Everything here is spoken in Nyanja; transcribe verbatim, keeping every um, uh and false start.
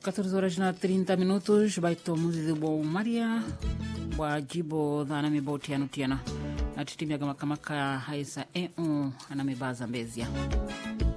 catorze horas na trinta minutos baito muzizi bo Maria wa jibo dhana miboti ya nutiana na titimia kama kamaka haisa e un anamibaza mbezia